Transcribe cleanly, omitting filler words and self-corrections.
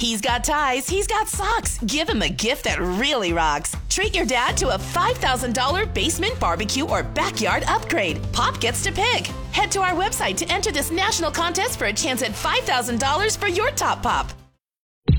He's got ties, he's got socks. Give him a gift that really rocks. Treat your dad to a $5,000 basement barbecue or backyard upgrade. Pop gets to pick. Head to our website to enter this national contest for a chance at $5,000 for your top pop.